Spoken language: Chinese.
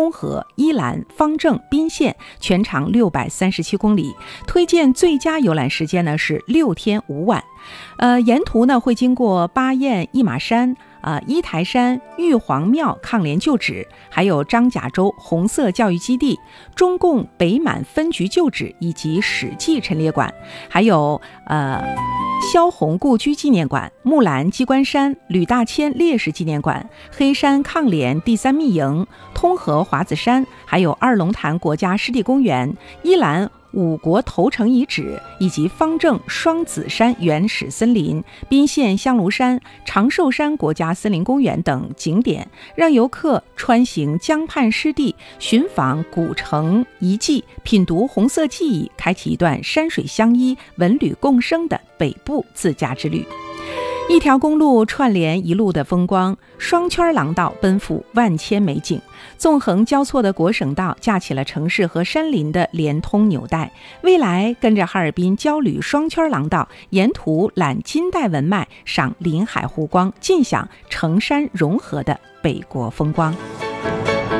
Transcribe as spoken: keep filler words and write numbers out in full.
通河、伊兰、方正、宾县，全长六百三十七公里。推荐最佳游览时间呢是六天五晚。呃，沿途呢会经过巴彦、一马山、呃一台山、玉皇庙抗联旧址，还有张甲洲红色教育基地、中共北满分局旧址以及史记陈列馆，还有呃萧红故居纪念馆、木兰机关山、吕大谦烈士纪念馆、黑山抗联第三密营、通河华子山，还有二龙潭国家湿地公园、伊兰五国头城遗址，以及方正双子山原始森林、宾县香炉山、长寿山国家森林公园等景点，让游客穿行江畔湿地，寻访古城遗迹，品读红色记忆，开启一段山水相依、文旅共生的北部自驾之旅。一条公路串联一路的风光，双圈廊道奔赴万千美景，纵横交错的国省道架起了城市和山林的连通纽带。未来跟着哈尔滨郊旅双圈廊道，沿途揽金带文脉，赏临海湖光，尽享城山融合的北国风光。